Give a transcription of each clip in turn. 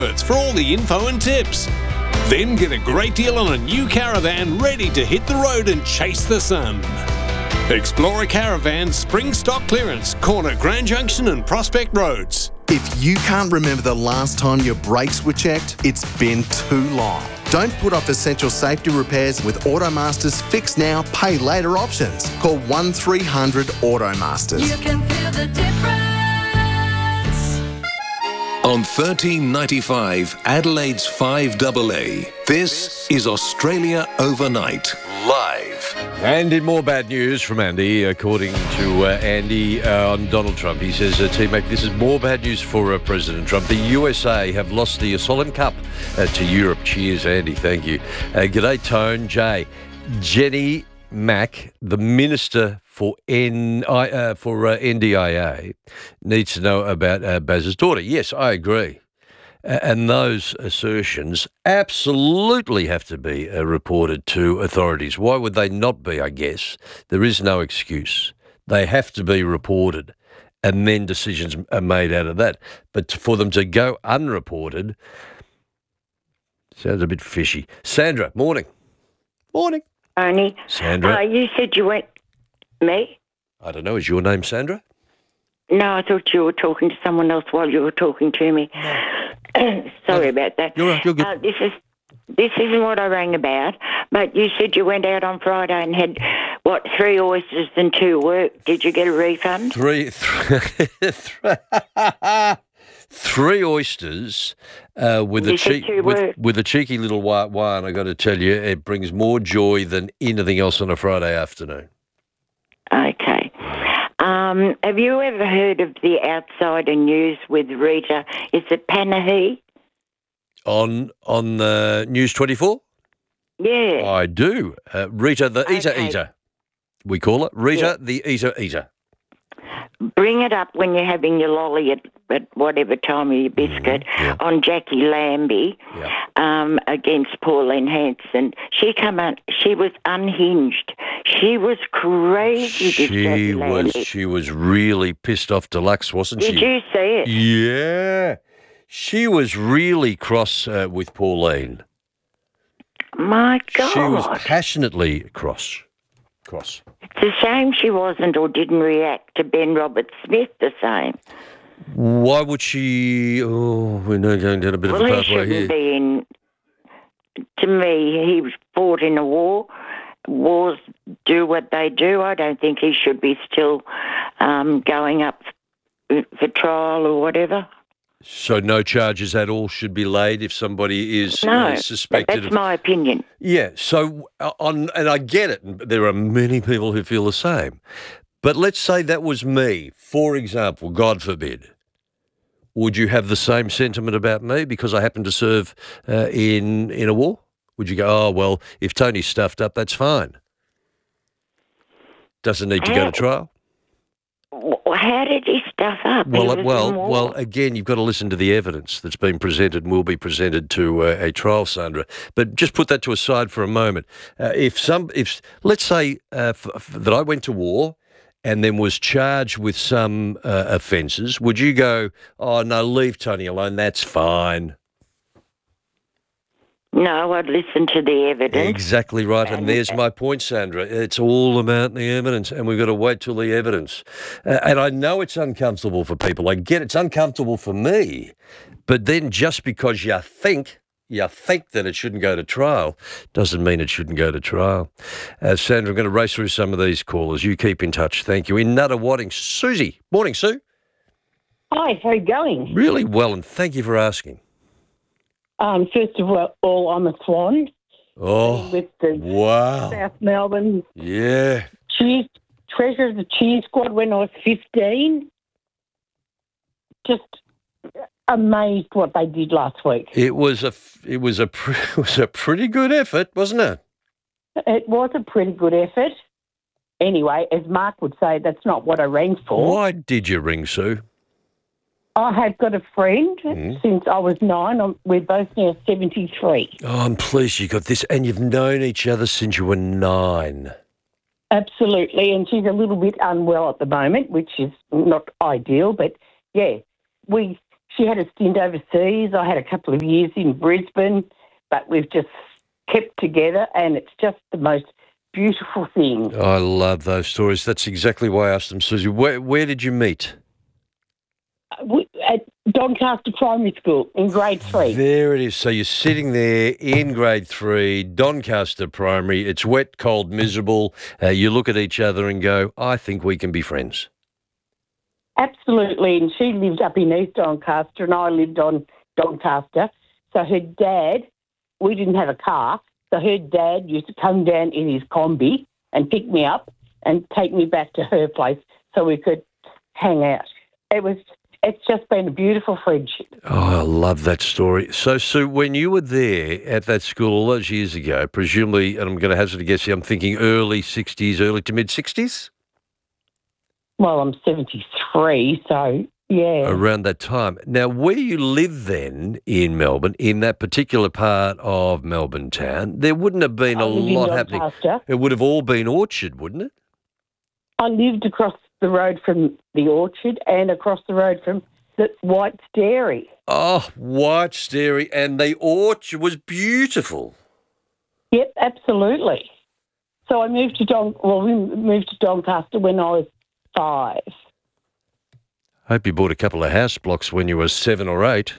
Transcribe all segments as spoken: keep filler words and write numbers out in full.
It's for all the info and tips. Then get a great deal on a new caravan ready to hit the road and chase the sun. Explorer Caravan Spring Stock Clearance, corner Grand Junction and Prospect Roads. If you can't remember the last time your brakes were checked, it's been too long. Don't put off essential safety repairs with Automaster's Fix Now, Pay Later options. Call one three hundred Automasters. You can feel the difference. On thirteen ninety-five, Adelaide's five A A, this is Australia Overnight, live. And in more bad news from Andy, according to uh, Andy uh, on Donald Trump, he says, uh, T-Mac, this is more bad news for uh, President Trump. The U S A have lost the Solheim Cup uh, to Europe. Cheers, Andy. Thank you. Uh, g'day, Tone. Jay. Jenny Mack, the Minister for N, uh, for uh, N D I A, needs to know about uh, Baz's daughter. Yes, I agree. Uh, and those assertions absolutely have to be uh, reported to authorities. Why would they not be, I guess? There is no excuse. They have to be reported, and then decisions are made out of that. But for them to go unreported sounds a bit fishy. Sandra, morning. Morning. Tony. Sandra. Uh, you said you went... Me? I don't know. Is your name Sandra? No, I thought you were talking to someone else while you were talking to me. Sorry about that. You're right, you're good. Uh, this is this isn't what I rang about, but you said you went out on Friday and had, what, three oysters and two work. Did you get a refund? Three, three, three oysters uh, with, a cheek, with, with a cheeky little white wine, I got to tell you, it brings more joy than anything else on a Friday afternoon. Okay. Um, have you ever heard of the Outsider News with Rita? Is it Panahi? On on uh, News twenty-four? Yeah. I do. Uh, Rita the okay. Eater Eater, we call it. Rita yeah. the Eater Eater. Bring it up when you're having your lolly at, at whatever time of your biscuit mm, yeah. on Jackie Lambie yeah. um, against Pauline Hanson. She come on, she was unhinged. She was crazy. She Jackie was. Lambie. She was really pissed off deluxe, wasn't Did she? Did you see it? Yeah, she was really cross uh, with Pauline. My God, she was passionately cross. Cross. It's a shame she wasn't or didn't react to Ben Roberts-Smith the same. Why would she? Oh, we're now going down a bit well, of a pathway he here. Be in, to me, he was fought in a war. Wars do what they do. I don't think he should be still um, going up for trial or whatever. So no charges at all should be laid if somebody is no, uh, suspected. That's of... my opinion. Yeah. So uh, on, and I get it. And there are many people who feel the same. But let's say that was me, for example. God forbid. Would you have the same sentiment about me because I happen to serve uh, in in a war? Would you go, oh well, if Tony's stuffed up, that's fine. Doesn't need to How, go to trial. How did he stuff up? Well, he well, well. Again, you've got to listen to the evidence that's been presented and will be presented to uh, a trial, Sandra. But just put that to a side for a moment. Uh, if some, if let's say uh, f- f- that I went to war and then was charged with some uh, offences, would you go, oh no, leave Tony alone? That's fine. No, I'd listen to the evidence. Exactly right, and, and there's my point, Sandra. It's all about the evidence, and we've got to wait till the evidence. Uh, and I know it's uncomfortable for people. I get it's uncomfortable for me, but then just because you think you think that it shouldn't go to trial doesn't mean it shouldn't go to trial. Uh, Sandra, I'm going to race through some of these callers. You keep in touch. Thank you. In Nuttawading, Susie. Morning, Sue. Hi, how are you going? Really well, and thank you for asking. Um, first of all, I'm a Swan. Oh, with the wow. South Melbourne. Yeah. Cheer, treasure of the cheer squad when I was fifteen. Just amazed what they did last week. It was a, it was a, it was a pretty good effort, wasn't it? It was a pretty good effort. Anyway, as Mark would say, that's not what I rang for. Why did you ring, Sue? I have got a friend mm. since I was nine. I'm, we're both now seventy-three. Oh, I'm pleased you got this. And you've known each other since you were nine. Absolutely. And she's a little bit unwell at the moment, which is not ideal. But, yeah, we she had a stint overseas. I had a couple of years in Brisbane, but we've just kept together, and it's just the most beautiful thing. I love those stories. That's exactly why I asked them, Susie. Where, where did you meet? We, at Doncaster Primary School in grade three. There it is. So you're sitting there in grade three, Doncaster Primary. It's wet, cold, miserable. Uh, you look at each other and go, I think we can be friends. Absolutely. And she lived up in East Doncaster and I lived on Doncaster. So her dad, we didn't have a car, so her dad used to come down in his combi and pick me up and take me back to her place so we could hang out. It was... It's just been a beautiful friendship. Oh, I love that story. So, Sue, when you were there at that school all those years ago, presumably, and I'm going to hazard a guess here, I'm thinking early sixties, early to mid-sixties? Well, I'm seventy-three, so, yeah. Around that time. Now, where you live then in Melbourne, in that particular part of Melbourne town, there wouldn't have been I a live in lot happening. Doncaster. It would have all been orchard, wouldn't it? I lived across the road from the orchard and across the road from the White's Dairy. Oh, White's Dairy, and the orchard was beautiful. Yep, absolutely. So I moved to Don. Well, we moved to Doncaster when I was five. Hope you bought a couple of house blocks when you were seven or eight.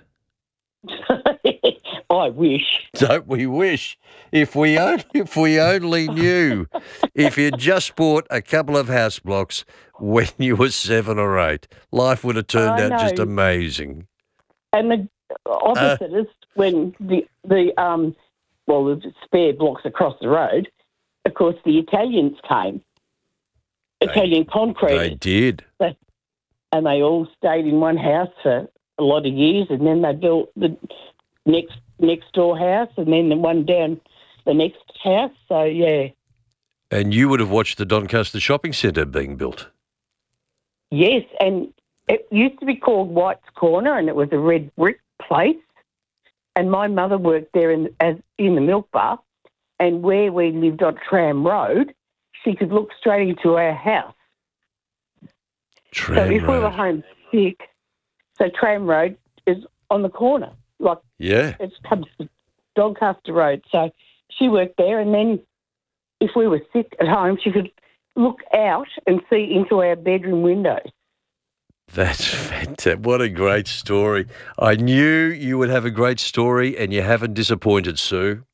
I wish. Don't we wish? If we only, if we only knew. If you just bought a couple of house blocks when you were seven or eight, life would have turned I out know. just amazing. And the opposite Uh, is when the the um well the spare blocks across the road. Of course, the Italians came. Italian concrete. They did. And they all stayed in one house for a lot of years, and then they built the next next door house, and then the one down the next house. So yeah, And you would have watched the Doncaster Shopping Centre being built. yes, and it used to be called White's Corner, and it was a red brick place. And my mother worked there in as in the milk bar, and where we lived on Tram Road, she could look straight into our house. Tram so if we were Road. home sick, so Tram Road is on the corner, like Yeah. it comes to Doncaster Road. So she worked there, and then if we were sick at home, she could look out and see into our bedroom windows. That's fantastic. What a great story. I knew you would have a great story, and you haven't disappointed, Sue.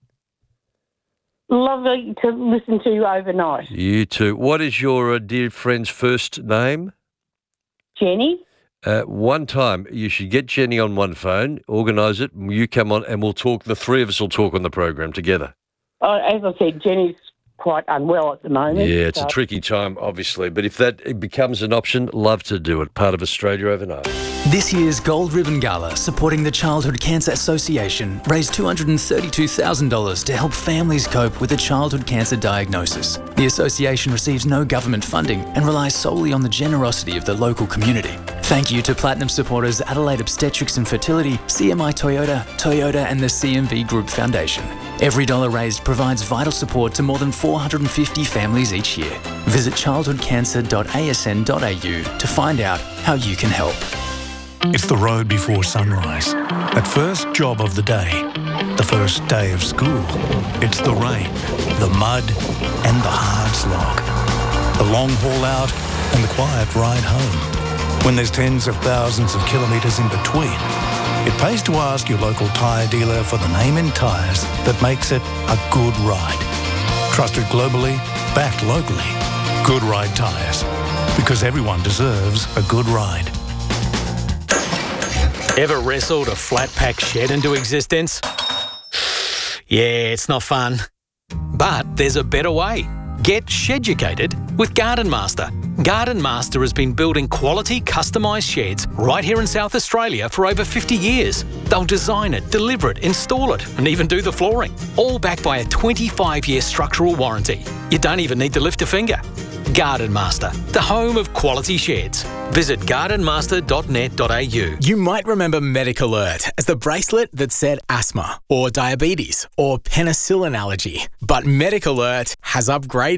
Lovely to listen to you overnight. You too. What is your uh, dear friend's first name? Jenny? Uh, one time, you should get Jenny on one phone, organise it, you come on, and we'll talk. The three of us will talk on the program together. Oh, as I said, Jenny's quite unwell at the moment. Yeah, it's so- a tricky time, obviously, but if that it becomes an option, love to do it. Part of Australia Overnight. This year's Gold Ribbon Gala, supporting the Childhood Cancer Association, raised two hundred thirty-two thousand dollars to help families cope with a childhood cancer diagnosis. The association receives no government funding and relies solely on the generosity of the local community. Thank you to Platinum supporters Adelaide Obstetrics and Fertility, C M I Toyota, Toyota and the C M V Group Foundation. Every dollar raised provides vital support to more than four hundred fifty families each year. Visit childhood cancer dot a s n dot a u to find out how you can help. It's the road before sunrise. That first job of the day. The first day of school. It's the rain, the mud, and the hard slog. The long haul out and the quiet ride home. When there's tens of thousands of kilometres in between, it pays to ask your local tyre dealer for the name in tyres that makes it a good ride. Trusted globally, backed locally. Good Ride Tyres. Because everyone deserves a good ride. Ever wrestled a flat pack shed into existence? Yeah, it's not fun. But there's a better way. Get sheducated with Garden Master. Garden Master has been building quality customised sheds right here in South Australia for over fifty years. They'll design it, deliver it, install it, and even do the flooring. All backed by a twenty-five year structural warranty. You don't even need to lift a finger. Garden Master, the home of quality sheds. Visit garden master dot net dot a u. You might remember MedicAlert as the bracelet that said asthma or diabetes or penicillin allergy. But MedicAlert has upgraded.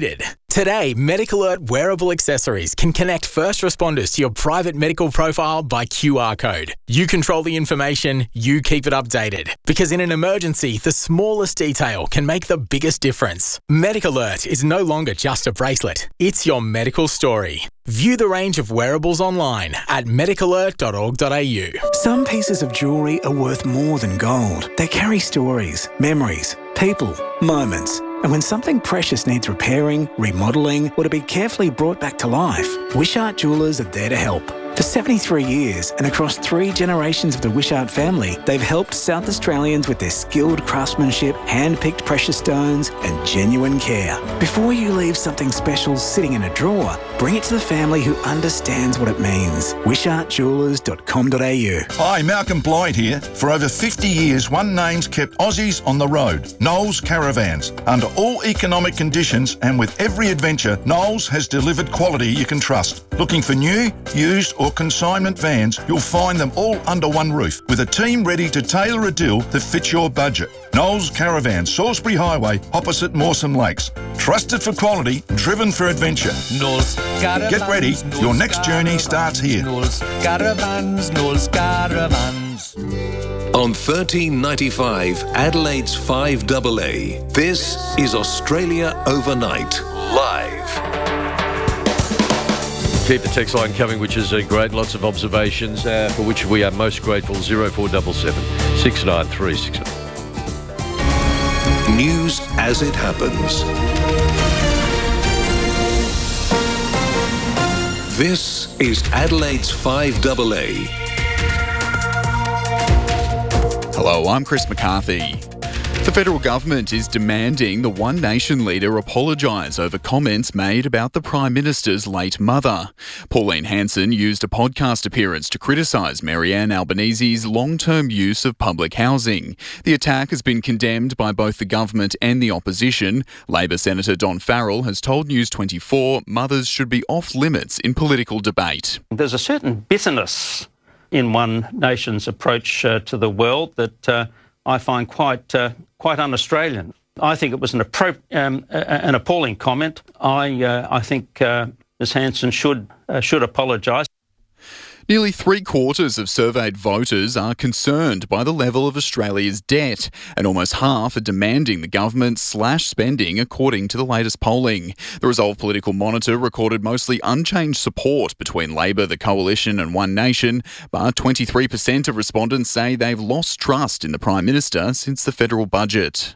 Today, Medical Alert wearable accessories can connect first responders to your private medical profile by Q R code. You control the information, you keep it updated. Because in an emergency, the smallest detail can make the biggest difference. Medical Alert is no longer just a bracelet. It's your medical story. View the range of wearables online at medical alert dot org dot a u. Some pieces of jewellery are worth more than gold. They carry stories, memories, people, moments. And when something precious needs repairing, remodelling, or to be carefully brought back to life, Wishart Jewellers are there to help. For seventy-three years and across three generations of the Wishart family, they've helped South Australians with their skilled craftsmanship, hand-picked precious stones and genuine care. Before you leave something special sitting in a drawer, bring it to the family who understands what it means. wishart jewellers dot com dot a u. Hi, Malcolm Blyde here. For over fifty years, one name's kept Aussies on the road, Knowles Caravans. Under all economic conditions and with every adventure, Knowles has delivered quality you can trust. Looking for new, used or consignment vans, you'll find them all under one roof with a team ready to tailor a deal that fits your budget. Knowles Caravan, Salisbury Highway, opposite Mawson Lakes. Trusted for quality, driven for adventure. Knowles Caravans. Get ready, Knowles your next journey Caravans, starts here. Knowles Caravans, Knowles Caravans. On thirteen ninety-five, Adelaide's five double A, this is Australia Overnight, live. Keep the text line coming, which is uh, great. Lots of observations uh, for which we are most grateful. zero four seven seven, six nine three six. News as it happens. This is Adelaide's five double A. Hello, I'm Chris McCarthy. The federal government is demanding the One Nation leader apologise over comments made about the Prime Minister's late mother. Pauline Hanson used a podcast appearance to criticise Marianne Albanese's long-term use of public housing. The attack has been condemned by both the government and the opposition. Labor Senator Don Farrell has told News twenty-four mothers should be off limits in political debate. There's a certain bitterness in One Nation's approach uh, to the world that uh, I find quite uh, quite un-Australian. I think it was an, appro- um, an appalling comment. I uh, I think uh, Miz Hanson should uh, should apologise. Nearly three quarters of surveyed voters are concerned by the level of Australia's debt, and almost half are demanding the government slash spending, according to the latest polling. The Resolve Political Monitor recorded mostly unchanged support between Labor, the Coalition and One Nation, but twenty-three percent of respondents say they've lost trust in the Prime Minister since the federal budget.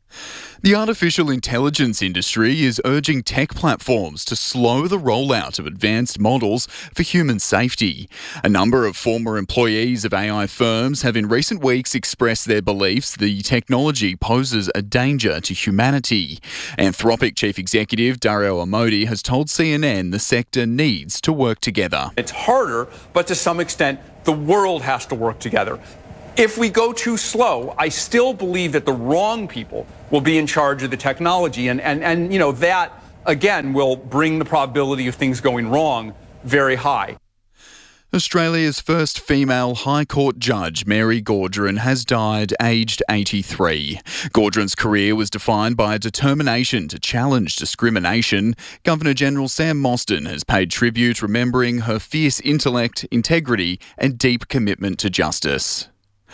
The artificial intelligence industry is urging tech platforms to slow the rollout of advanced models for human safety. A number of former employees of A I firms have in recent weeks expressed their beliefs the technology poses a danger to humanity. Anthropic Chief Executive Dario Amodi has told C N N the sector needs to work together. It's harder, but to some extent, the world has to work together. If we go too slow, I still believe that the wrong people will be in charge of the technology. And, and, and you know, that, again, will bring the probability of things going wrong very high. Australia's first female High Court judge, Mary Gaudron, has died aged eighty-three. Gaudron's career was defined by a determination to challenge discrimination. Governor-General Sam Mostyn has paid tribute, remembering her fierce intellect, integrity and deep commitment to justice.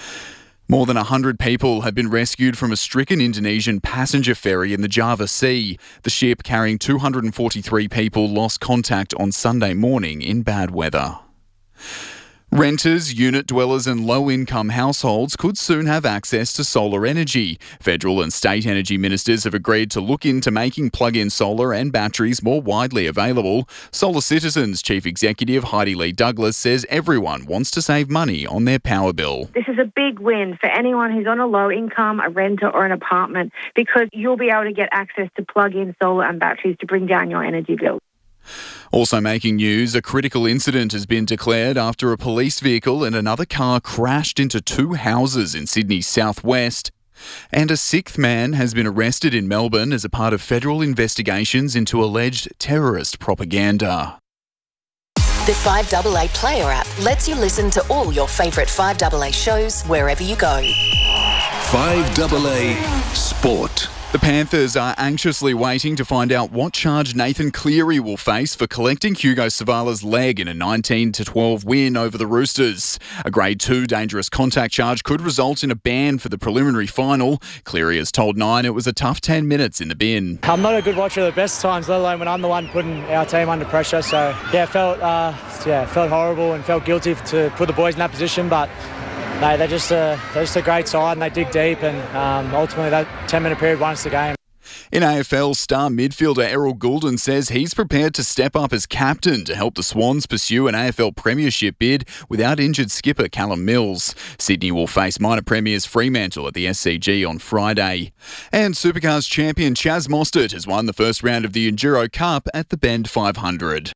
More than one hundred people have been rescued from a stricken Indonesian passenger ferry in the Java Sea. The ship, carrying two hundred forty-three people, lost contact on Sunday morning in bad weather. Renters, unit dwellers and low-income households could soon have access to solar energy. Federal and state energy ministers have agreed to look into making plug-in solar and batteries more widely available. Solar Citizens Chief Executive Heidi Lee Douglas says everyone wants to save money on their power bill. This is a big win for anyone who's on a low income, a renter or an apartment, because you'll be able to get access to plug-in solar and batteries to bring down your energy bill. Also making news, a critical incident has been declared after a police vehicle and another car crashed into two houses in Sydney's southwest. And a sixth man has been arrested in Melbourne as a part of federal investigations into alleged terrorist propaganda. The five double A Player app lets you listen to all your favourite five double A shows wherever you go. five double A Sport. The Panthers are anxiously waiting to find out what charge Nathan Cleary will face for collecting Hugo Savala's leg in a nineteen to twelve win over the Roosters. A Grade two dangerous contact charge could result in a ban for the preliminary final. Cleary has told Nine it was a tough ten minutes in the bin. I'm not a good watcher of the best times, let alone when I'm the one putting our team under pressure. So, yeah, it felt, uh, yeah, it felt horrible and felt guilty to put the boys in that position, but no, they're just a, they're just a great side and they dig deep, and um, ultimately that ten-minute period won us the game. In A F L, star midfielder Errol Goulden says he's prepared to step up as captain to help the Swans pursue an A F L premiership bid without injured skipper Callum Mills. Sydney will face minor premiers Fremantle at the S C G on Friday. And Supercars champion Chaz Mostert has won the first round of the Enduro Cup at the Bend five hundred.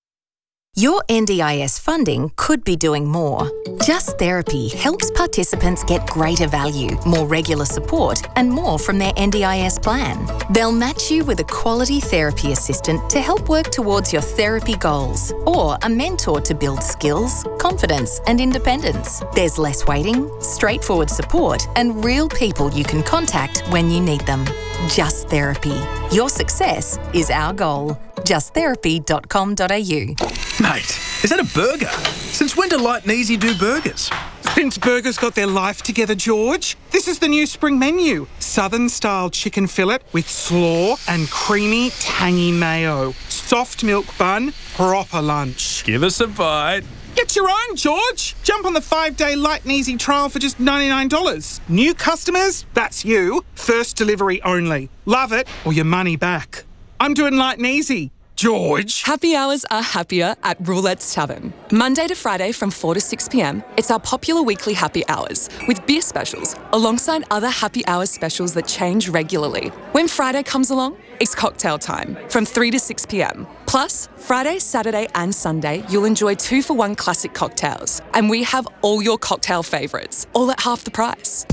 Your N D I S funding could be doing more. Just Therapy helps participants get greater value, more regular support, and more from their N D I S plan. They'll match you with a quality therapy assistant to help work towards your therapy goals, or a mentor to build skills, confidence, and independence. There's less waiting, straightforward support, and real people you can contact when you need them. Just Therapy. Your success is our goal. just therapy dot com dot a u. Mate, is that a burger? Since when do Light and Easy do burgers? Since burgers got their life together, George. This is the new spring menu. Southern-style chicken fillet with slaw and creamy, tangy mayo. Soft milk bun, proper lunch. Give us a bite. Get your own, George. Jump on the five-day Light and Easy trial for just ninety-nine dollars. New customers? That's you. First delivery only. Love it or your money back. I'm doing Light and Easy. George. Happy hours are happier at Roulette's Tavern. Monday to Friday from four to six p.m, it's our popular weekly happy hours with beer specials alongside other happy hours specials that change regularly. When Friday comes along, it's cocktail time from three to six p.m. Plus, Friday, Saturday and Sunday, you'll enjoy two for one classic cocktails. And we have all your cocktail favourites, all at half the price.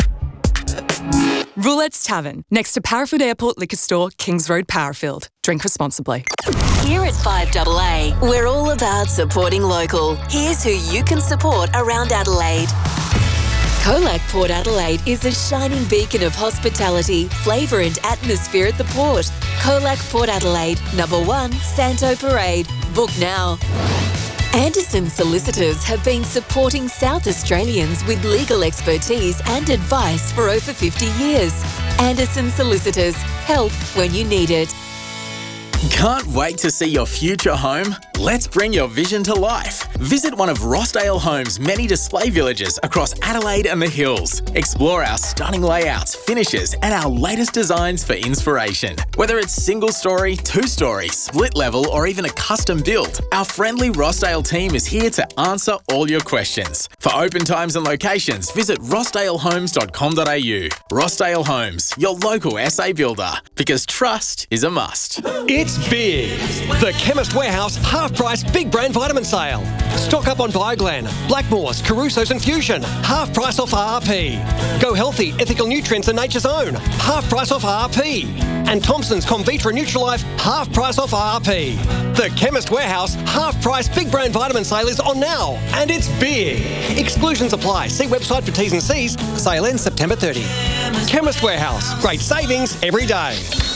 Roulette's Tavern, next to Parafield Airport Liquor Store, Kings Road, Parafield. Drink responsibly. Here at five A A, we're all about supporting local. Here's who you can support around Adelaide. Colac Port Adelaide is a shining beacon of hospitality, flavour and atmosphere at the port. Colac Port Adelaide, number one, Santo Parade. Book now. Anderson Solicitors have been supporting South Australians with legal expertise and advice for over fifty years. Anderson Solicitors, help when you need it. Can't wait to see your future home? Let's bring your vision to life. Visit one of Rossdale Homes' many display villages across Adelaide and the Hills. Explore our stunning layouts, finishes, and our latest designs for inspiration. Whether it's single story, two story, split level, or even a custom build, our friendly Rossdale team is here to answer all your questions. For open times and locations, visit rossdale homes dot com dot a u. Rossdale Homes, your local S A builder, because trust is a must. It's big. The Chemist Warehouse half-price big brand vitamin sale. Stock up on Bioglan, Blackmores, Caruso's and Fusion. Half price off R R P. Go Healthy, Ethical Nutrients and Nature's Own. Half price off R R P. And Thompson's Comvitra Nutrilife, half price off R R P. The Chemist Warehouse half-price big brand vitamin sale is on now. And it's big. Exclusions apply. See website for T's and C's. Sale ends September thirtieth. Chemist Warehouse. Great savings every day.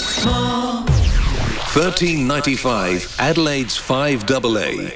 thirteen ninety-five Adelaide's five A A.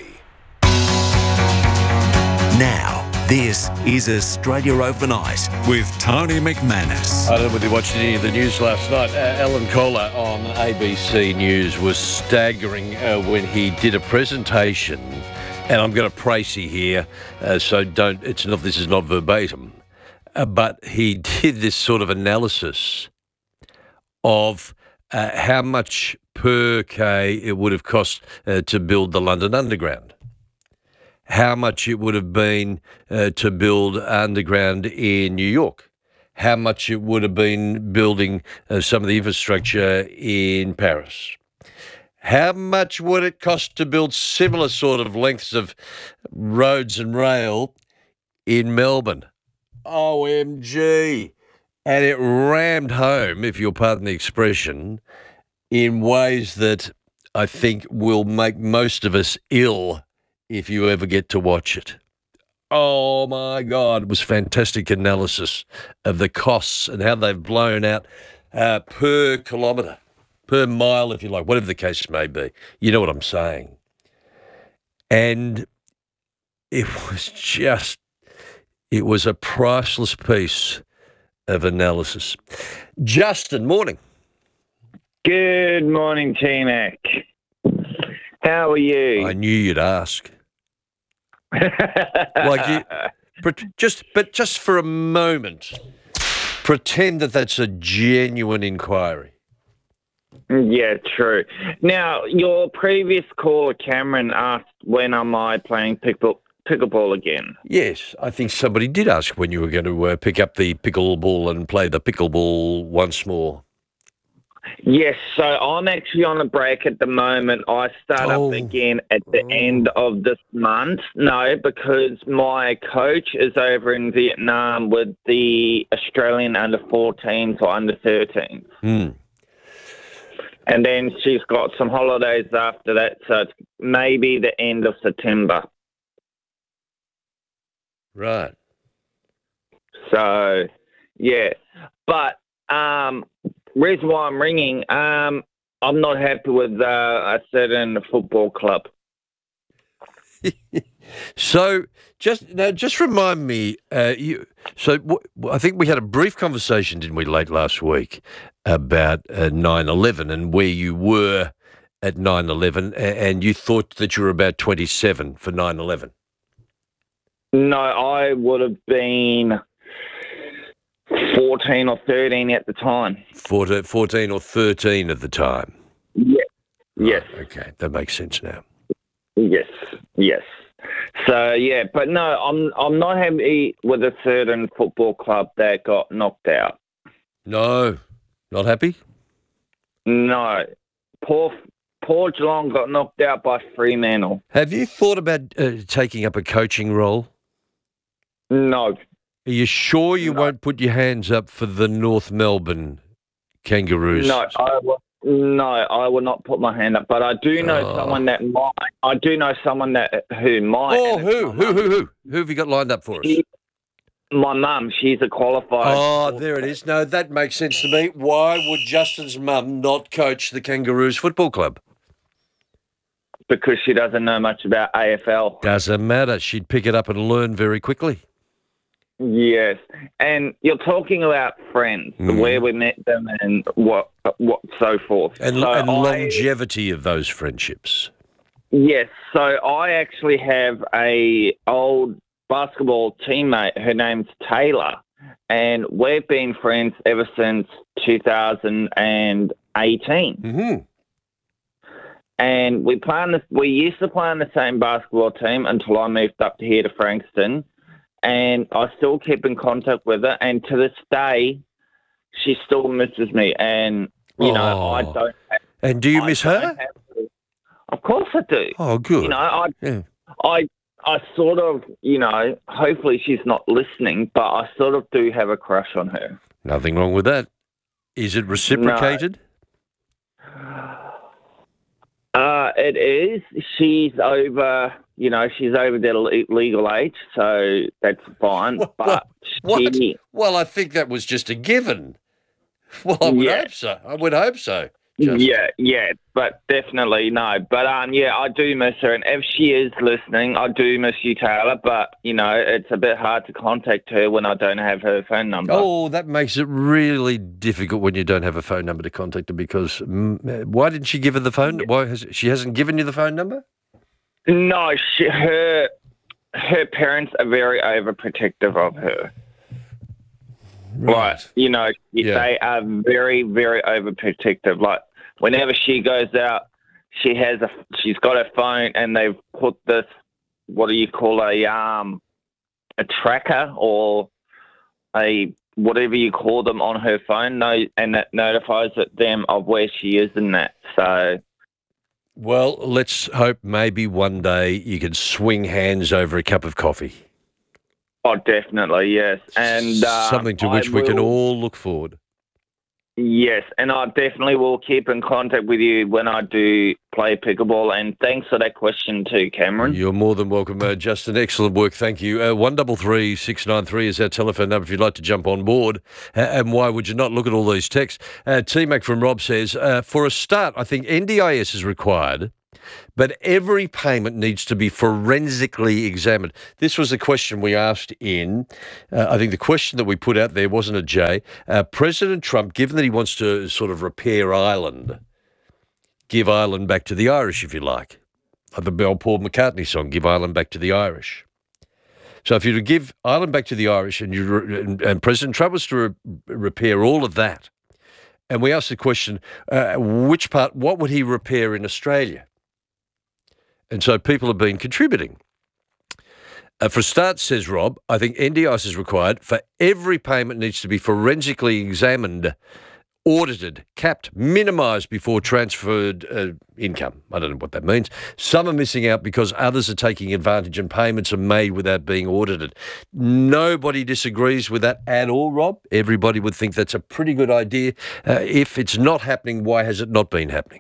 Now, this is Australia Overnight with Tony McManus. I don't know whether you watched any of the news last night. Uh, Alan Kohler on A B C News was staggering uh, when he did a presentation, and I'm going to praise you here, uh, so don't. It's not. This is not verbatim, uh, but he did this sort of analysis of uh, how much per K it would have cost uh, to build the London Underground, how much it would have been uh, to build underground in New York, how much it would have been building uh, some of the infrastructure in Paris, how much would it cost to build similar sort of lengths of roads and rail in Melbourne. O M G. And it rammed home, if you'll pardon the expression, in ways that I think will make most of us ill if you ever get to watch it. Oh, my God. It was fantastic analysis of the costs and how they've blown out uh, per kilometre, per mile, if you like, whatever the case may be. You know what I'm saying. And it was just, it was a priceless piece of analysis. Justin, morning. Good morning, T-Mac. How are you? I knew you'd ask. like you, but just, but just for a moment, pretend that that's a genuine inquiry. Yeah, true. Now, your previous caller, Cameron, asked when am I playing pickle, pickleball again? Yes, I think somebody did ask when you were going to uh, pick up the pickleball and play the pickleball once more. Yes, so I'm actually on a break at the moment. I start Oh. up again at the end of this month. No, because my coach is over in Vietnam with the Australian under fourteens or under thirteens. Hmm. And then she's got some holidays after that, so it's maybe the end of September. Right. So, yeah. But um, reason why I'm ringing, um, I'm not happy with uh, a certain football club. So just now, just remind me. Uh, you, so w- I think we had a brief conversation, didn't we, late last week about uh, nine eleven and where you were at nine eleven, and you thought that you were about twenty-seven for nine eleven. No, I would have been fourteen or thirteen at the time. fourteen, fourteen or thirteen at the time. Yeah. Yes. Okay, that makes sense now. Yes. Yes. So yeah, but no, I'm I'm not happy with a certain football club that got knocked out. No, not happy. No, poor poor Geelong got knocked out by Fremantle. Have you thought about uh, taking up a coaching role? No. Are you sure you won't put your hands up for the North Melbourne Kangaroos? No, I will, no, I will not put my hand up. But I do know Oh. someone that might. I do know someone that who might. Oh, and it's who, my who, mum. who, who? Who have you got lined up for us? She- My mum, she's a qualified. Oh, there it is. No, that makes sense to me. Why would Justin's mum not coach the Kangaroos Football Club? Because she doesn't know much about A F L. Doesn't matter. She'd pick it up and learn very quickly. Yes, and you're talking about friends, Mm. where we met them, and what, what so forth. And, so and I- longevity of those friendships. Yes, so I actually have a old basketball teammate. Her name's Taylor, and we've been friends ever since two thousand eighteen. Mm-hmm. And we play on the, we used to play on the same basketball team until I moved up to here to Frankston, and I still keep in contact with her. And to this day, she still misses me. And you know, I Oh. don't. Have, And do you I miss don't her? have to- Of course, I do. Oh, good. You know, I, Yeah. I, I sort of, you know, hopefully she's not listening, but I sort of do have a crush on her. Nothing wrong with that. Is it reciprocated? Uh, it is. She's over, you know, she's over the le- legal age, so that's fine. But What? she, Well, I think that was just a given. Well, I would Yeah. hope so. I would hope so. Just- yeah, yeah, but definitely no. But um, yeah, I do miss her, and if she is listening, I do miss you, Taylor. But you know, it's a bit hard to contact her when I don't have her phone number. Oh, that makes it really difficult when you don't have a phone number to contact her. Because mm, why didn't she give her the phone? Why has she hasn't given you the phone number? No, she, her her parents are very overprotective of her. Right. You know, Yeah. they are very, very overprotective. Like, whenever she goes out, she has a, she's got her phone, and they've put this, what do you call a, um, a tracker or a, whatever you call them on her phone, no, and that notifies it, them of where she is in that. So, Well, let's hope maybe one day you can swing hands over a cup of coffee. oh, definitely, yes. And uh, Something to I which we can will- all look forward. Yes, and I definitely will keep in contact with you when I do play pickleball. And thanks for that question too, Cameron. You're more than welcome, uh, Justin. Excellent work. Thank you. Uh, one double three six nine three is our telephone number if you'd like to jump on board. Uh, and why would you not look at all these texts? Uh, T-Mac from Rob says, uh, for a start, I think N D I S is required, but every payment needs to be forensically examined. This was the question we asked in, uh, I think the question that we put out there wasn't a J. Uh, President Trump, given that he wants to sort of repair Ireland, give Ireland back to the Irish, if you like. Like the old Paul McCartney song, Give Ireland Back to the Irish. So if you were to give Ireland back to the Irish and, you re- and, and President Trump was to re- repair all of that, and we asked the question, uh, which part, what would he repair in Australia? And so people have been contributing. Uh, for a start, says Rob, I think N D I S is required. For every payment needs to be forensically examined, audited, capped, minimised before transferred uh, income. I don't know what that means. Some are missing out because others are taking advantage and payments are made without being audited. Nobody disagrees with that at all, Rob. Everybody would think that's a pretty good idea. Uh, if it's not happening, why has it not been happening?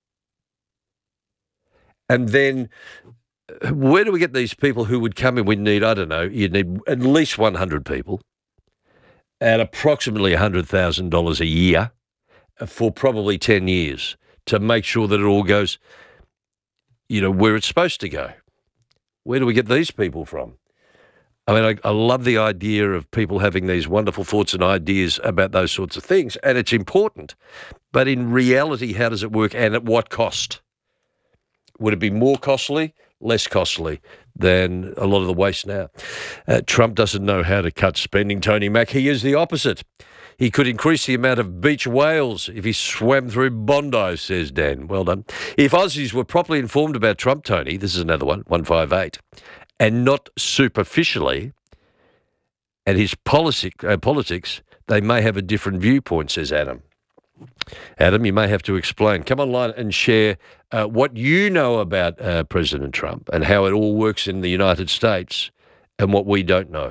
And then where do we get these people who would come in? We'd need, I don't know, you'd need at least one hundred people at approximately one hundred thousand dollars a year for probably ten years to make sure that it all goes, you know, where it's supposed to go. Where do we get these people from? I mean, I, I love the idea of people having these wonderful thoughts and ideas about those sorts of things, and it's important. But in reality, how does it work and at what cost? Would it be more costly, less costly than a lot of the waste now? Uh, Trump doesn't know how to cut spending, Tony Mack. He is the opposite. He could increase the amount of beach whales if he swam through Bondi, says Dan. Well done. If Aussies were properly informed about Trump, Tony, this is another one, one five eight, and not superficially, and his policy, uh, politics, they may have a different viewpoint, says Adam. Adam, you may have to explain. Come online and share uh, what you know about uh, President Trump and how it all works in the United States and what we don't know.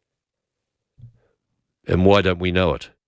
And why don't we know it?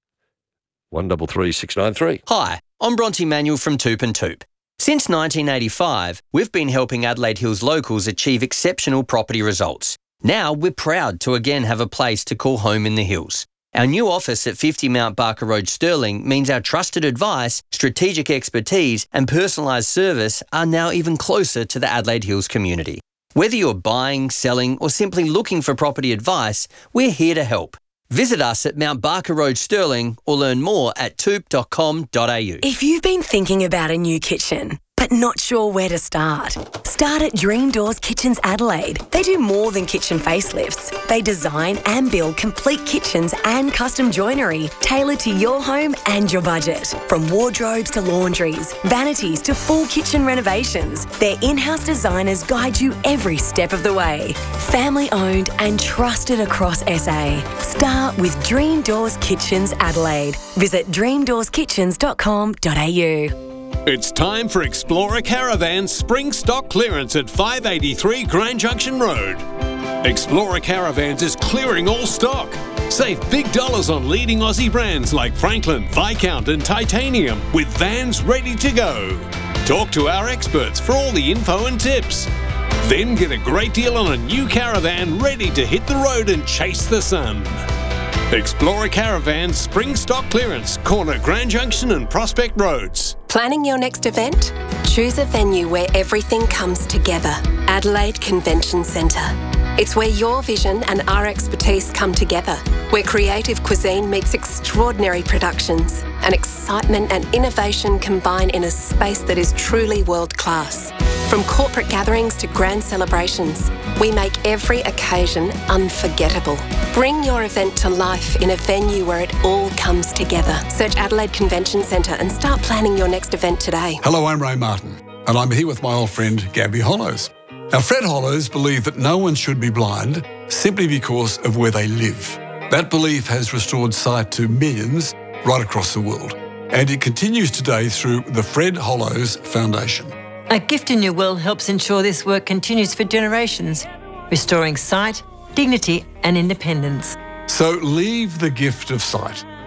one double three six nine three. Hi, I'm Bronte Manuel from Toop and Toop. Since nineteen eighty-five, we've been helping Adelaide Hills locals achieve exceptional property results. Now we're proud to again have a place to call home in the hills. Our new office at fifty Mount Barker Road, Stirling, means our trusted advice, strategic expertise and personalised service are now even closer to the Adelaide Hills community. Whether you're buying, selling or simply looking for property advice, we're here to help. Visit us at Mount Barker Road, Stirling, or learn more at toop dot com dot a u. If you've been thinking about a new kitchen, but not sure where to start, start at Dream Doors Kitchens Adelaide. They do more than kitchen facelifts. They design and build complete kitchens and custom joinery tailored to your home and your budget. From wardrobes to laundries, vanities to full kitchen renovations, their in-house designers guide you every step of the way. Family owned and trusted across S A. Start with Dream Doors Kitchens Adelaide. Visit dream doors kitchens dot com dot a u. It's time for Explorer Caravan's spring stock clearance at five eighty-three Grand Junction Road. Explorer Caravans is clearing all stock. Save big dollars on leading Aussie brands like Franklin, Viscount and Titanium with vans ready to go. Talk to our experts for all the info and tips. Then get a great deal on a new caravan ready to hit the road and chase the sun. Explorer Caravan Spring Stock Clearance, corner Grand Junction and Prospect Roads. Planning your next event? Choose a venue where everything comes together. Adelaide Convention Centre. It's where your vision and our expertise come together, where creative cuisine meets extraordinary productions, and excitement and innovation combine in a space that is truly world-class. From corporate gatherings to grand celebrations, we make every occasion unforgettable. Bring your event to life in a venue where it all comes together. Search Adelaide Convention Centre and start planning your next event today. Hello, I'm Ray Martin, and I'm here with my old friend Gabby Hollows. Now, Fred Hollows believed that no one should be blind simply because of where they live. That belief has restored sight to millions right across the world, and it continues today through the Fred Hollows Foundation. A Gift in Your Will helps ensure this work continues for generations, restoring sight, dignity and independence. So leave the gift of sight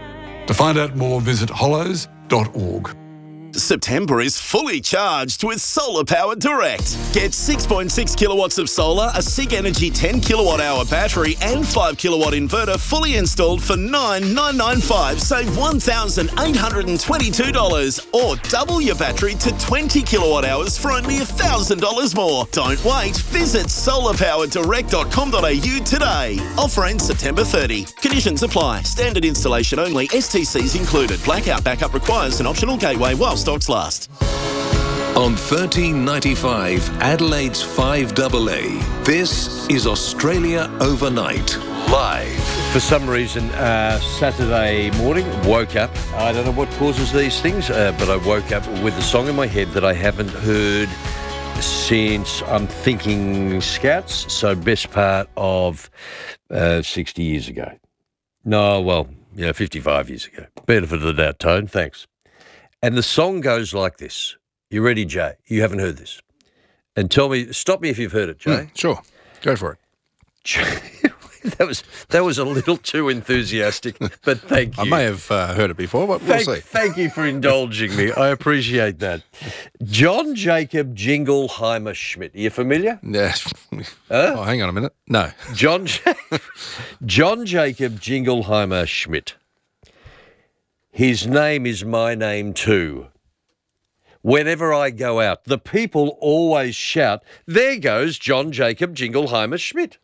To find out more, visit hollows dot org. September is fully charged with Solar Power Direct. Get six point six kilowatts of solar, a SIG Energy ten kilowatt hour battery and five kilowatt inverter fully installed for nine thousand nine hundred ninety-five dollars. Save one thousand eight hundred twenty-two dollars or double your battery to twenty kilowatt hours for only one thousand dollars more. Don't wait. Visit solar power direct dot com dot a u today. Offer ends September thirtieth. Conditions apply. Standard installation only. S T Cs included. Blackout backup requires an optional gateway while stocks last. On thirteen ninety-five, Adelaide's five A A, this is Australia Overnight, live. For some reason, uh, Saturday morning, woke up. I don't know what causes these things, uh, but I woke up with a song in my head that I haven't heard since I'm thinking Scouts, so best part of uh, sixty years ago. No, well, yeah, fifty-five years ago. Benefit of the doubt, Tone, thanks. And the song goes like this. You ready, Jay? You haven't heard this. And tell me, stop me if you've heard it, Jay. Mm, sure. Go for it. that was that was a little too enthusiastic, but thank you. I may have uh, heard it before, but we'll thank, see. Thank you for indulging me. I appreciate that. John Jacob Jingleheimer Schmidt. Are you familiar? Yes. Huh? Oh, hang on a minute. No. John, John Jacob Jingleheimer Schmidt. His name is my name too. Whenever I go out, the people always shout, there goes John Jacob Jingleheimer Schmidt.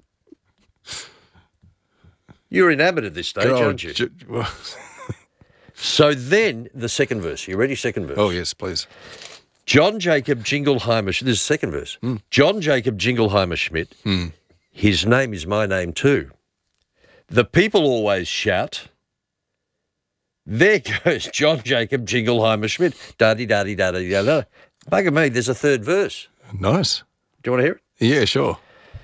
You're enamoured at this stage, Oh, aren't you? j- well, So then, the second verse. You ready? Second verse. oh, yes, please. John Jacob Jingleheimer Schmidt. This is the second verse. Mm. John Jacob Jingleheimer Schmidt. Mm. His name is my name too. The people always shout, there goes John Jacob Jingleheimer Schmidt. Da-di-da-di-da-di-da-da. Bugger me, there's a third verse. Nice. Do you want to hear it? Yeah, sure.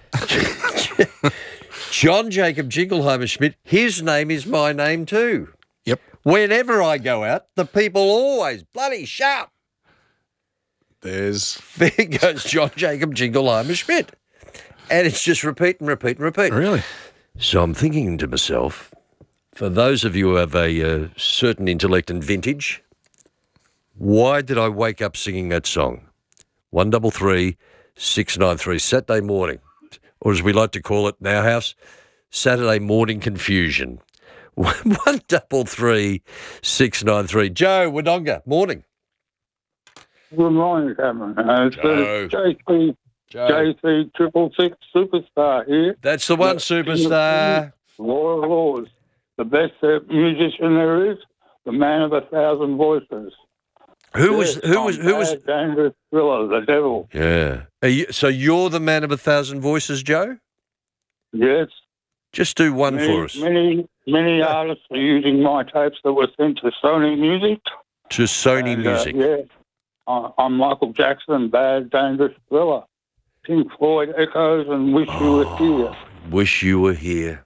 John Jacob Jingleheimer Schmidt, his name is my name too. Yep. Whenever I go out, the people always bloody shout. There's... There goes John Jacob Jingleheimer Schmidt. And it's just repeat and repeat and repeat. Really? So I'm thinking to myself, for those of you who have a uh, certain intellect and vintage, why did I wake up singing that song? One double three, six nine three, Saturday morning, or as we like to call it in our house, Saturday morning confusion. One double three, six nine three. Joe Wodonga, morning. Good morning, Cameron. Uh, it's Joe. J C, J C triple six superstar here. That's the one, The superstar. Law of Laws. The best uh, musician there is, the man of a thousand voices. Who was Yes, who was I'm who was bad, dangerous thriller, the devil. Yeah. Are you, so you're the man of a thousand voices, Joe? Yes. Just do one many, for us. Many many artists are using my tapes that were sent to Sony Music. To Sony And, uh, Music. yeah. I- I'm Michael Jackson, Bad, Dangerous Thriller. Pink Floyd, Echoes, and Wish You Were Here. Wish you were here.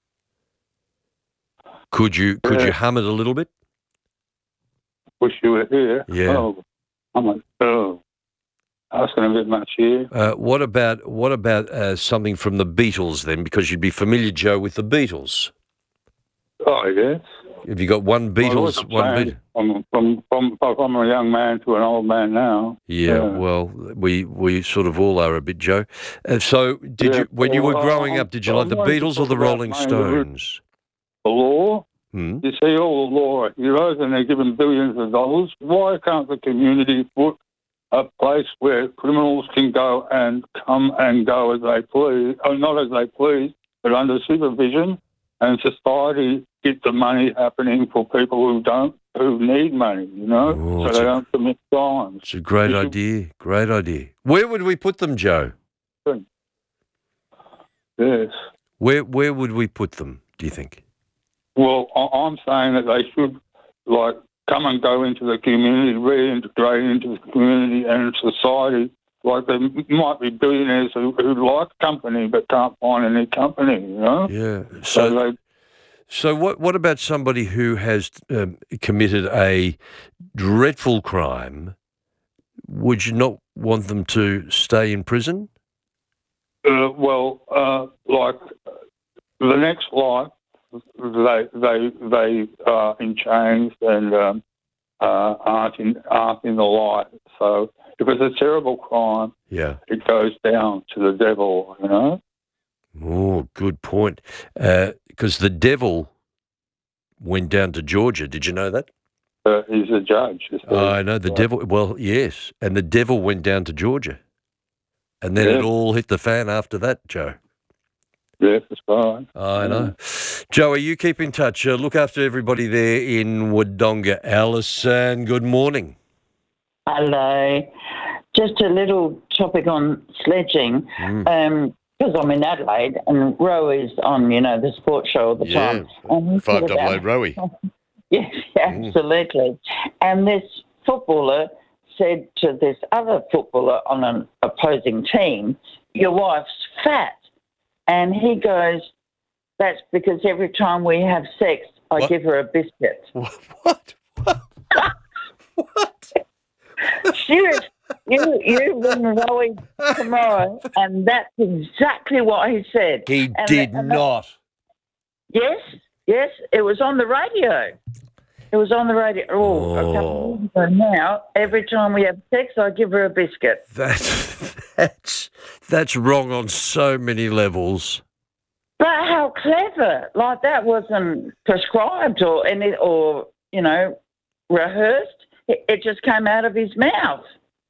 Could you could you Yeah. hum it a little bit? Wish You Were Here. Yeah. Oh, I'm like, oh, asking a bit much here. Uh, what about what about uh, something from the Beatles then? Because you'd be familiar, Joe, with the Beatles. Oh, yes. Have you got one Well, Beatles? what's the One plan? Beat- From, from, from, from a young man to an old man now. Yeah, well, we we sort of all are a bit, Joe. Uh, so, did Yeah, you when you were well, growing I'm- up? Did you I'm like the going to Beatles or talk the about Rolling my individual- Stones? The law? Hmm? You see all the law heroes and they're given billions of dollars. Why can't the community put a place where criminals can go and come and go as they please, or not as they please, but under supervision, and society get the money happening for people who don't, who need money, you know, Oh, so it's they a- don't commit crimes. It's a great You should- idea. Great idea. Where would we put them, Joe? Yes. Where where would we put them? Do you think? Well, I- I'm saying that they should, like, come and go into the community, reintegrate into the community and society. Like, there might be billionaires who, who like company but can't find any company, you know? Yeah. So, So, they, so what what about somebody who has um, committed a dreadful crime? Would you not want them to stay in prison? uh, well, uh, like, the next life, they they they are in chains and um, uh, aren't in aren't in the light. So if it's a terrible crime, Yeah. it goes down to the devil. You know. Oh, good point. Because the devil went down to Georgia. Did you know that? Uh, he's a judge. Oh, I know the devil. Well, yes, and the devil went down to Georgia, and then Yeah. it all hit the fan after that, Joe. Yes, that's right. I know. Joey, you keep in touch. Uh, look after everybody there in Wodonga. Alison, good morning. Hello. Just a little topic on sledging. Mm. Um, because I'm in Adelaide and Roe is on, you know, the sports show all the Yeah, time. And we five said double about- eight Rowie. Yes, absolutely. And this footballer said to this other footballer on an opposing team, your wife's fat. And he goes, that's because every time we have sex, I What? give her a biscuit. What? What? Serious. You, you ring Rowie tomorrow, and that's exactly what he said. He And did that- and that- not. Yes, yes, it was on the radio. It was on the radio. Oh, a couple of years ago now, every time we have sex, I give her a biscuit. That's that's that's wrong on so many levels. But how clever! Like that wasn't prescribed or any, or you know, rehearsed. It, it just came out of his mouth.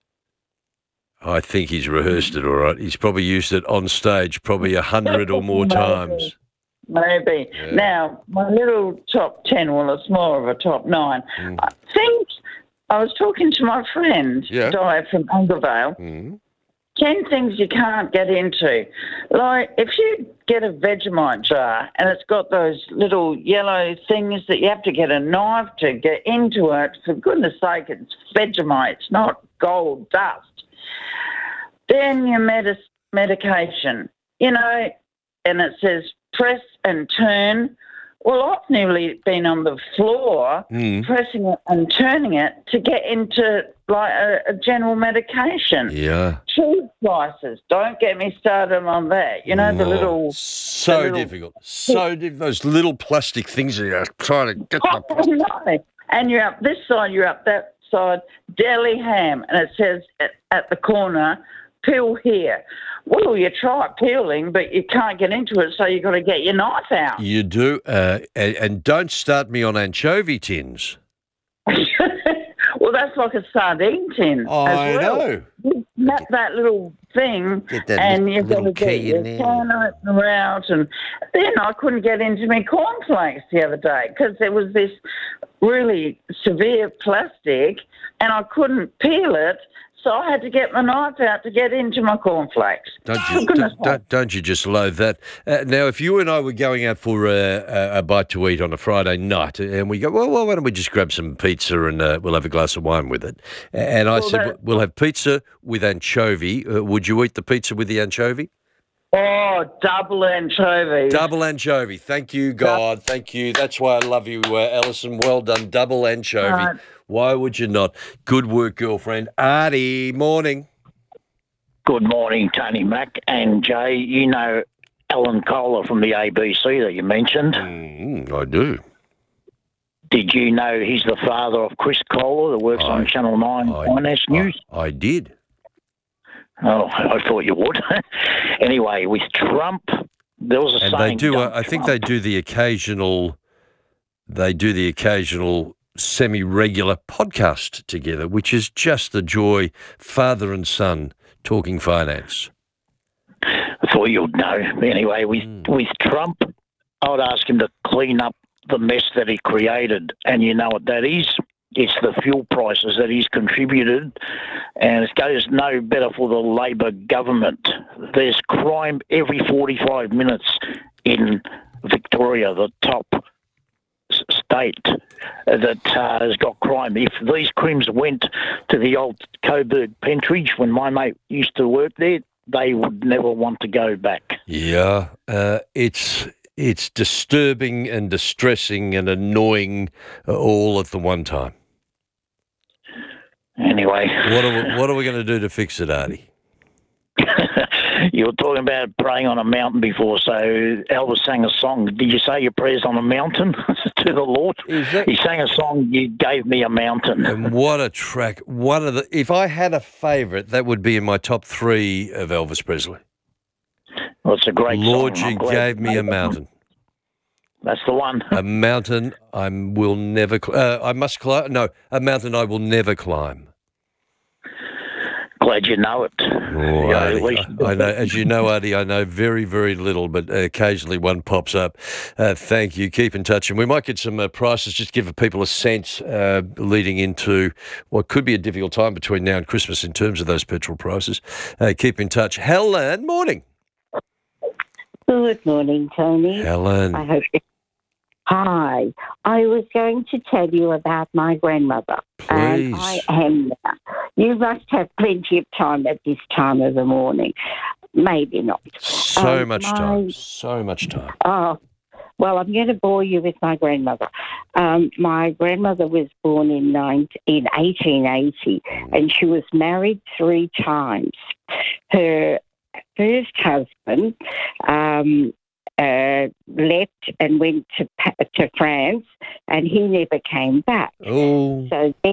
I think he's rehearsed it all right. He's probably used it on stage probably a hundred or more times. Maybe. Yeah. Now, my little top ten, well, it's more of a top nine. Mm. I think I was talking to my friend, Yeah. Di from Ungervale. Mm. ten things you can't get into. Like, if you get a Vegemite jar and it's got those little yellow things that you have to get a knife to get into it, for goodness sake, it's Vegemite, it's not gold dust. Then your medis- medication, you know, and it says press and turn. Well, I've nearly been on the floor Mm. pressing it and turning it to get into like a, a general medication. Yeah. Cheese slices. Don't get me started on that. You know, the Oh, little... So the little- difficult. So difficult. Those little plastic things that you're trying to get the Oh, no. And you're up this side, you're up that side, deli ham, and it says at, at the corner, peel here. Well, you try peeling, but you can't get into it, so you've got to get your knife out. You do, uh, and, and don't start me on anchovy tins. Well, that's like a sardine tin. I as well. know. You snap that little thing, Get that and li- you've got to little get key your in there. can opener out. And then I couldn't get into my cornflakes the other day because there was this really severe plastic, and I couldn't peel it. So I had to get my knife out to get into my cornflakes. Don't For you, goodness don't, don't, don't you just loathe that? Uh, now, if you and I were going out for a, a, a bite to eat on a Friday night, and we go, well, well why don't we just grab some pizza and uh, we'll have a glass of wine with it? And I Well, said, that- we'll have pizza with anchovy. Uh, would you eat the pizza with the anchovy? Oh, double anchovy. Double anchovy. Thank you, God. Thank you. That's why I love you, uh, Alison. Well done. Double anchovy. Right. Why would you not? Good work, girlfriend. Artie, morning. Good morning, Tony Mack and Jay. You know Alan Kohler from the A B C that you mentioned. Mm, I do. Did you know he's the father of Chris Kohler that works I- on Channel nine I- Finance News? I did. Oh, I thought you would. Anyway, with Trump, there was a And they saying. do. Uh, Donald I think Trump- they do the occasional. They do the occasional semi-regular podcast together, which is just the joy. Father and son talking finance. I thought you'd know. Anyway, with Mm. with Trump, I would ask him to clean up the mess that he created, and you know what that is? It's the fuel prices that he's contributed, and it goes no better for the Labor government. There's crime every forty-five minutes in Victoria, the top s- state that uh, has got crime. If these crims went to the old Coburg Pentridge when my mate used to work there, they would never want to go back. Yeah, uh, it's it's disturbing and distressing and annoying uh, all at the one time. Anyway, What are we, what are we going to do to fix it, Artie? You were talking about praying on a mountain before, so Elvis sang a song. Did you say your prayers on a mountain to the Lord? That... He sang a song, You Gave Me a Mountain. And what a track. One of the, if I had a favourite, that would be in my top three of Elvis Presley. Well, it's a great Lord, song. you gave me a mountain. That's the one. A mountain I will never, cl- uh, I must climb, no, a mountain I will never climb. Glad you know it. Oh, Yeah, Artie, at least- I, I know, as you know, Artie, I know very, very little, but occasionally one pops up. Uh, thank you. Keep in touch. And we might get some uh, prices, just give people a sense uh, leading into what could be a difficult time between now and Christmas in terms of those petrol prices. Uh, keep in touch. Helen, morning. Good morning, Tony. Helen. I hope you... Hi. I was going to tell you about my grandmother. Please. And I am now. You must have plenty of time at this time of the morning. Maybe not. So Um, much my- time. So much time. Oh, well, I'm going to bore you with my grandmother. Um, my grandmother was born in, nine in eighteen eighty, and she was married three times. Her first husband um, uh, left and went to Pa- to France, and he never came back. Oh. So then,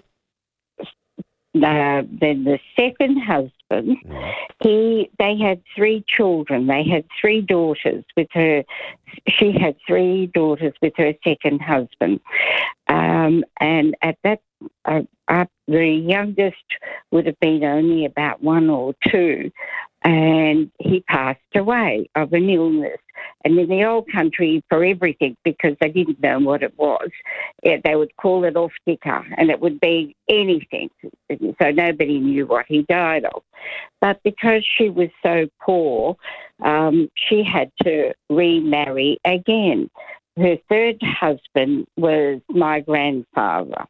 uh, then the second husband, he they had three children. They had three daughters with her. She had three daughters with her second husband, um, and at that, uh, uh, the youngest would have been only about one or two. And he passed away of an illness. And in the old country, for everything, because they didn't know what it was, eh, they would call it off ticker, and it would be anything. So nobody knew what he died of. But because she was so poor, um, she had to remarry again. Her third husband was my grandfather.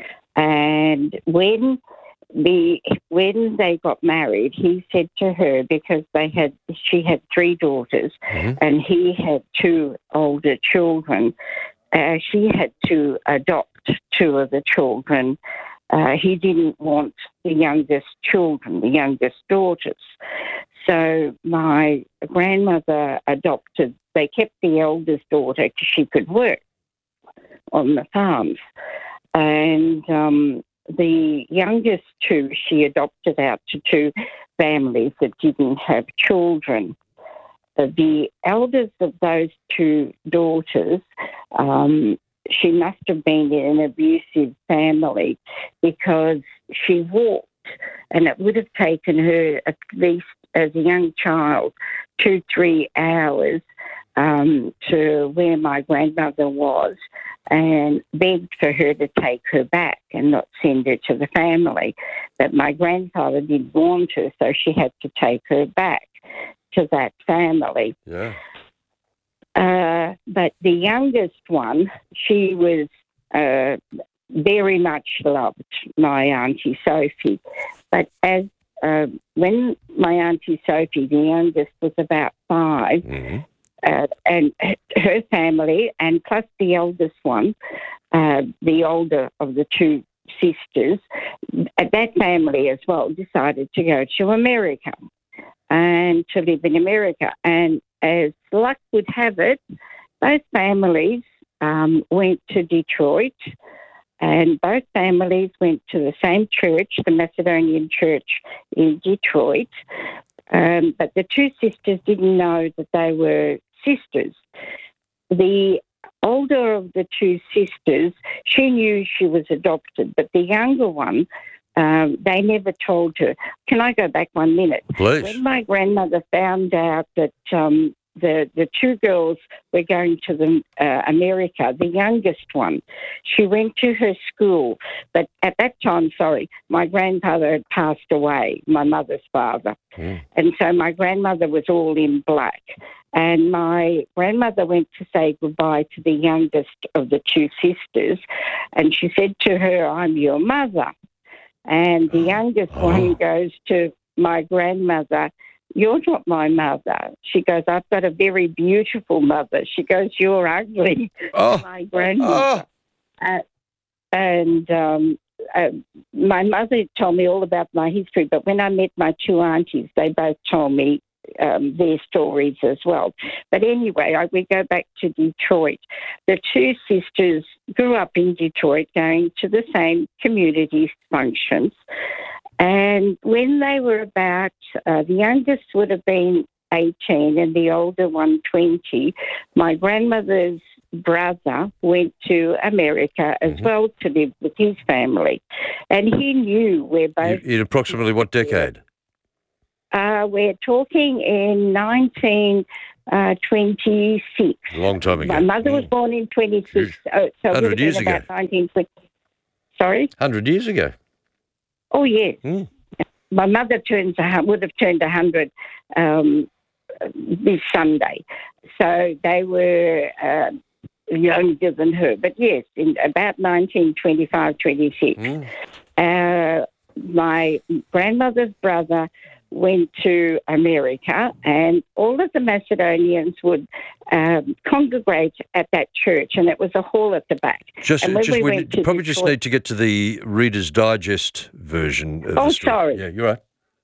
And when The when they got married, he said to her, because they had she had three daughters, Mhm. and he had two older children. Uh, she had to adopt two of the children. Uh, he didn't want the youngest children, the youngest daughters. So my grandmother adopted. They kept the eldest daughter because she could work on the farms, and. Um, The youngest two, she adopted out to two families that didn't have children. Uh, the eldest of those two daughters, um, she must have been in an abusive family because she walked, and it would have taken her at least as a young child two, three hours um, to where my grandmother was, and begged for her to take her back and not send her to the family. But my grandfather didn't want her, so she had to take her back to that family. Yeah. Uh, but the youngest one, she was uh, very much loved, my Auntie Sophie. But as uh, when my Auntie Sophie, the youngest, was about five, Uh, and her family, and plus the eldest one, uh, the older of the two sisters, uh, that family as well decided to go to America and to live in America. And as luck would have it, both families um, went to Detroit, and both families went to the same church, the Macedonian Church in Detroit. Um, but the two sisters didn't know that they were sisters. The older of the two sisters, she knew she was adopted, but the younger one, um, they never told her. Can I go back one minute? Please. When my grandmother found out that um, the the two girls were going to the uh, America, the youngest one, she went to her school. But at that time, sorry, my grandfather had passed away, my mother's father. And so my grandmother was all in black. And my grandmother went to say goodbye to the youngest of the two sisters. And she said to her, I'm your mother. And the youngest Oh. one goes to my grandmother, you're not my mother. She goes, I've got a very beautiful mother. She goes, you're ugly. Oh. My grandmother. Uh, and um, uh, my mother told me all about my history, but when I met my two aunties, they both told me um, their stories as well. But anyway, I, we go back to Detroit. The two sisters grew up in Detroit, going to the same community functions. And when they were about, uh, the youngest would have been eighteen and the older one twenty, my grandmother's brother went to America as mm-hmm. well to live with his family. And he knew where both... In approximately what decade? Uh, we're talking in nineteen twenty-six. A long time ago. My mother was born in twenty-six, oh, so it would have been about nineteen twenty. Sorry? one hundred years ago. Oh, yes. Mm. My mother turns a, would have turned one hundred um, this Sunday. So they were uh, younger than her. But, yes, in about nineteen twenty-five, twenty-six, mm. uh, my grandmother's brother went to America, and all of the Macedonians would um, congregate at that church, and it was a hall at the back. Just, and when just we we went to probably Detroit, just need to get to the Reader's Digest version of Oh, the story. sorry. Yeah, you're right.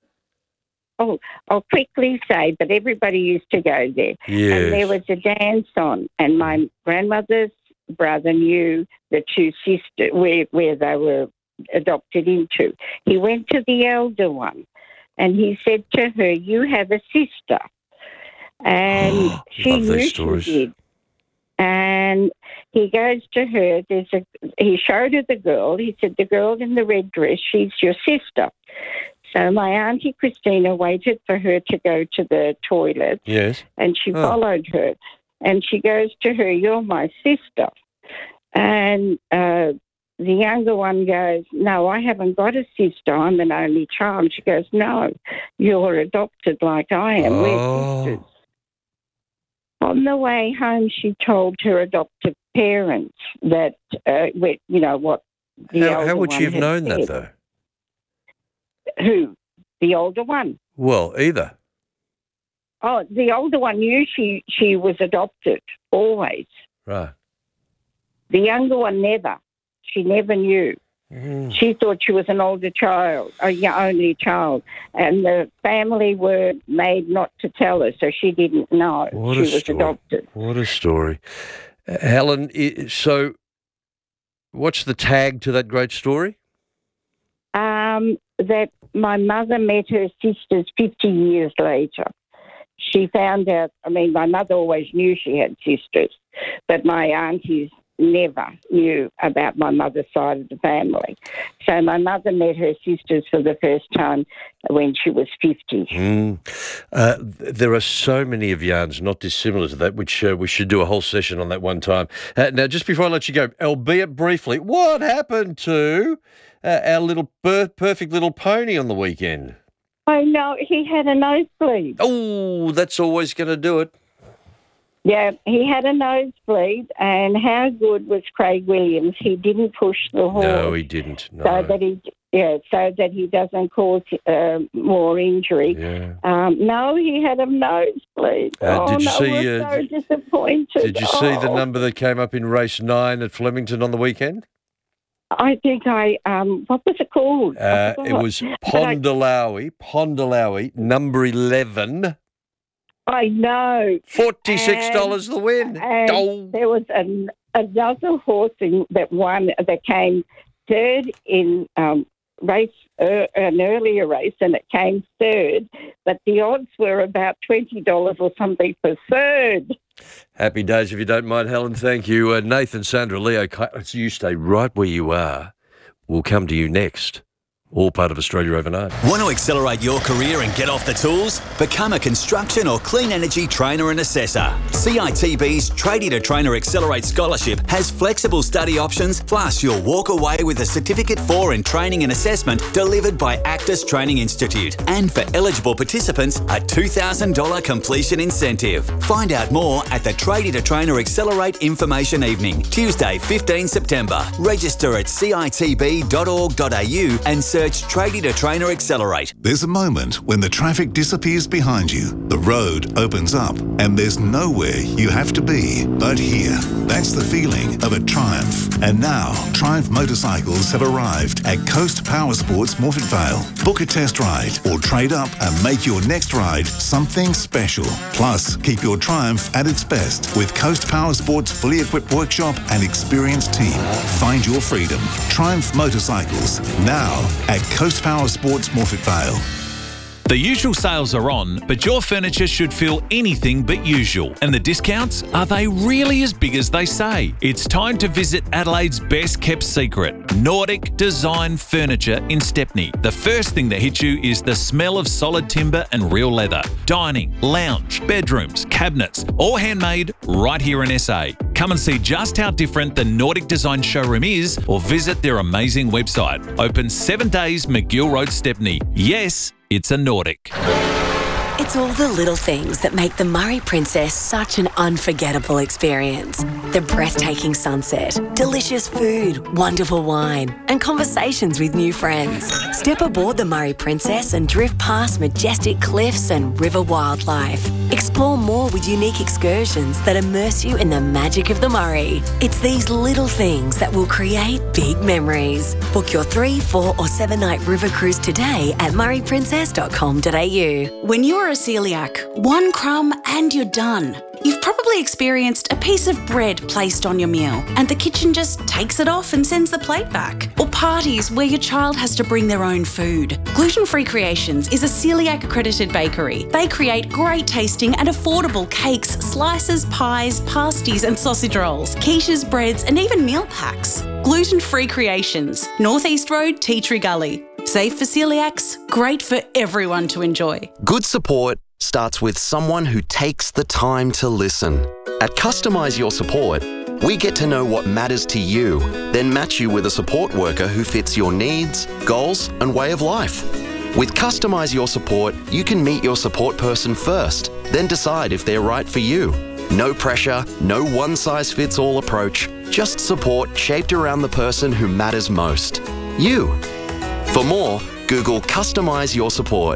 Oh, I'll quickly say, but everybody used to go there. Yes. And there was a dance on, and my grandmother's brother knew the two sisters, where, where they were adopted into. He went to the elder one, and he said to her, "You have a sister." And she Love knew these she stories. did. And he goes to her, there's a, he showed her the girl. He said, "The girl in the red dress, she's your sister." So my Auntie Christina waited for her to go to the toilet. Yes. And she Oh. followed her. And she goes to her, "You're my sister." And uh, the younger one goes, "No, I haven't got a sister. I'm an only child." She goes, "No, you're adopted like I am. Oh. We're sisters." On the way home, she told her adoptive parents that, uh, we- you know, what the How, older how would one she have had known that, said. though? Who? The older one. Well, either. Oh, the older one knew she, she was adopted, always. Right. The younger one never. She never knew. Mm. She thought she was an older child, a young, only child, and the family were made not to tell her, so she didn't know What she a was story. adopted. What a story. Uh, Helen, i- so what's the tag to that great story? Um, that my mother met her sisters fifty years later. She found out, I mean, my mother always knew she had sisters, but my aunties never knew about my mother's side of the family. So my mother met her sisters for the first time when she was fifty. Mm. Uh, th- there are so many of yarns not dissimilar to that, which uh, we should do a whole session on that one time. Uh, now, just before I let you go, albeit briefly, what happened to uh, our little per- perfect little pony on the weekend? Oh, no, he had a nosebleed. Oh, that's always going to do it. Yeah, he had a nosebleed, and how good was Craig Williams? He didn't push the horse. No, he didn't. No. So that he, yeah, so that he doesn't cause uh, more injury. Yeah. Um, no, he had a nosebleed. Uh, oh did you no, see, we're uh, so disappointed. Did you see the Oh. number that came up in race nine at Flemington on the weekend? I think I um, what was it called? I Uh, it forgot. was But I- Pondalawi, Pondalawi, number eleven. I know. Forty-six dollars And- the win. And Oh. there was an, another horse in, that won that came third in um, race uh, an earlier race, and it came third, but the odds were about twenty dollars or something for third. Happy days, if you don't mind, Helen. Thank you. Uh, Nathan, Sandra, Leo, you stay right where you are. We'll come to you next. All part of Australia Overnight. Want to accelerate your career and get off the tools? Become a construction or clean energy trainer and assessor. C I T B's Tradie to Trainer Accelerate Scholarship has flexible study options, plus you'll walk away with a certificate for in training and assessment delivered by Actus Training Institute. And for eligible participants, a two thousand dollars completion incentive. Find out more at the Tradie to Trainer Accelerate Information Evening, Tuesday, fifteenth September. Register at c i t b dot org dot a u and search Search Tradie to Trainer Accelerate. There's a moment when the traffic disappears behind you, the road opens up, and there's nowhere you have to be but here. That's the feeling of a Triumph. And now, Triumph motorcycles have arrived at Coast Power Sports Morphett Vale. Book a test ride or trade up and make your next ride something special. Plus, keep your Triumph at its best with Coast Power Sports' fully equipped workshop and experienced team. Find your freedom. Triumph Motorcycles, now at Coast Power Sports Morphett Vale. The usual sales are on, but your furniture should feel anything but usual. And the discounts, are they really as big as they say? It's time to visit Adelaide's best kept secret, Nordic Design Furniture in Stepney. The first thing that hits you is the smell of solid timber and real leather. Dining, lounge, bedrooms, cabinets, all handmade right here in S A. Come and see just how different the Nordic Design showroom is, or visit their amazing website. Open seven days, McGill Road, Stepney. Yes, it's a Nordic. It's all the little things that make the Murray Princess such an unforgettable experience. The breathtaking sunset, delicious food, wonderful wine, and conversations with new friends. Step aboard the Murray Princess and drift past majestic cliffs and river wildlife. Explore more with unique excursions that immerse you in the magic of the Murray. It's these little things that will create big memories. Book your three, four or seven night river cruise today at murray princess dot com dot a u. When you're a celiac, one crumb and you're done. You've probably experienced a piece of bread placed on your meal and the kitchen just takes it off and sends the plate back. Or parties where your child has to bring their own food. Gluten Free Creations is a celiac accredited bakery. They create great tasting and affordable cakes, slices, pies, pasties and sausage rolls, quiches, breads and even meal packs. Gluten Free Creations, North East Road, Tea Tree Gully. Safe for celiacs, great for everyone to enjoy. Good support starts with someone who takes the time to listen. At Customise Your Support, we get to know what matters to you, then match you with a support worker who fits your needs, goals, and way of life. With Customise Your Support, you can meet your support person first, then decide if they're right for you. No pressure, no one-size-fits-all approach, just support shaped around the person who matters most. You. For more, Google Customise Your Support.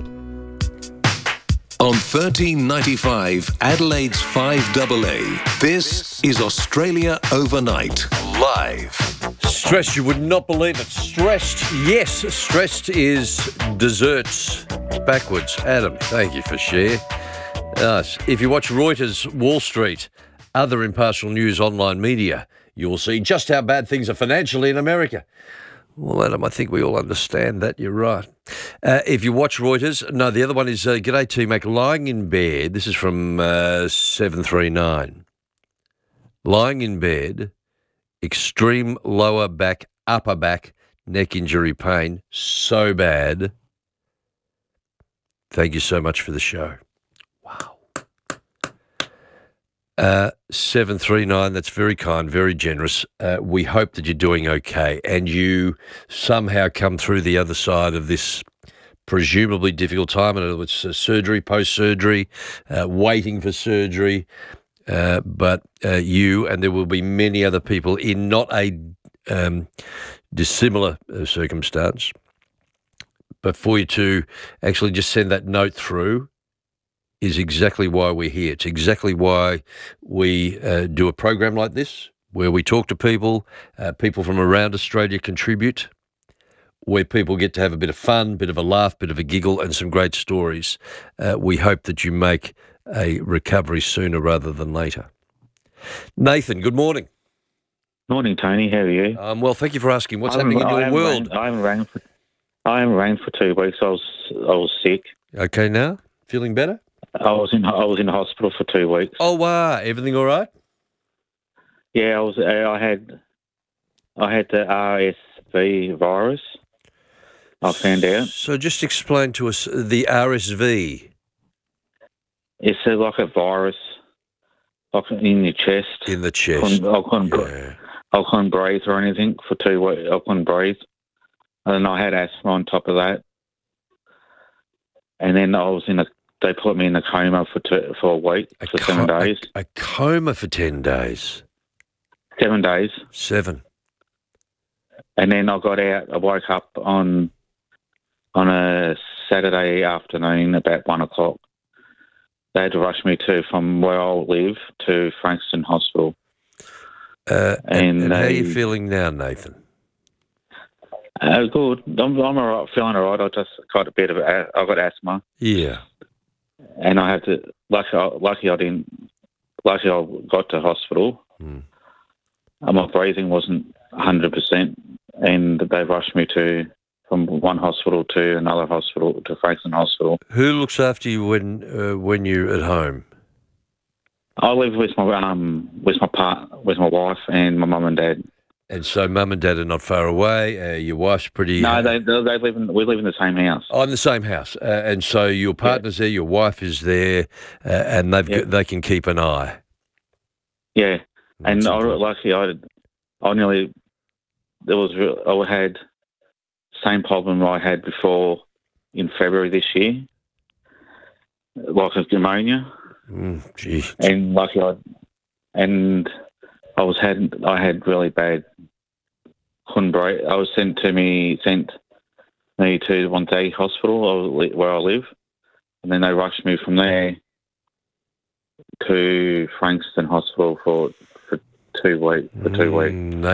On thirteen ninety-five, Adelaide's five A A, this is Australia Overnight, live. Stressed, you would not believe it. Stressed, yes, stressed is desserts backwards. Adam, thank you for share. Uh, if you watch Reuters, Wall Street, other impartial news online media, you'll see just how bad things are financially in America. Well, Adam, I think we all understand that. You're right. Uh, if you watch Reuters, no, the other one is, uh, G'day T-Mac, lying in bed. This is from uh, seven three nine. Lying in bed, extreme lower back, upper back, neck injury pain, so bad. Thank you so much for the show. Uh, seven three nine, that's very kind, very generous. Uh, we hope that you're doing okay and you somehow come through the other side of this presumably difficult time. In other words, uh, surgery, post-surgery, uh, waiting for surgery. Uh, but uh, you and there will be many other people in not a um, dissimilar uh, circumstance. But for you to actually just send that note through is exactly why we're here. It's exactly why we uh, do a program like this, where we talk to people, uh, people from around Australia contribute, where people get to have a bit of fun, bit of a laugh, bit of a giggle, and some great stories. Uh, we hope that you make a recovery sooner rather than later. Nathan, good morning. Morning, Tony. How are you? Um, well, thank you for asking. What's happening in your world? I haven't rang for I haven't rang for two weeks. I was I was sick. Okay, now feeling better? I was in I was in the hospital for two weeks. Oh wow! Everything all right? Yeah, I was. I had I had the R S V virus. I found out. So just explain to us the R S V. It's a, like a virus, like in your chest. In the chest. I couldn't, I couldn't, yeah. I couldn't breathe or anything for two weeks. I couldn't breathe, and then I had asthma on top of that. And then I was in a. They put me in a coma for two, for a week, a for co- seven days. A, a coma for ten days. Seven days. Seven. And then I got out. I woke up on on a Saturday afternoon about one o'clock. They had to rush me to from where I live to Frankston Hospital. Uh, and, And and how are you they- feeling now, Nathan? Uh, good. I'm, I'm all right, feeling all right. I just got a bit of a- I got asthma, Yeah. and I had to. Lucky, lucky I didn't. Lucky I got to hospital. Mm. And my breathing wasn't one hundred percent, and they rushed me to from one hospital to another hospital to Frankston Hospital. Who looks after you when uh, when you're at home? I live with my um with my part with my wife and my mum and dad. And so mum and dad are not far away. Uh, your wife's pretty... No, they they they live in we live in the same house. Oh, in the same house. Uh, and so your partner's there, your wife is there, uh, and they've Yeah. got, they can keep an eye. Yeah, and I, luckily I I nearly there was real- I had same problem I had before in February this year, like a pneumonia. Mm, gee. And lucky I, and I was had I had really bad. Couldn't breathe. I was sent to me sent me to one day hospital where I live, and then they rushed me from there to Frankston Hospital for for two weeks for two weeks. Mm,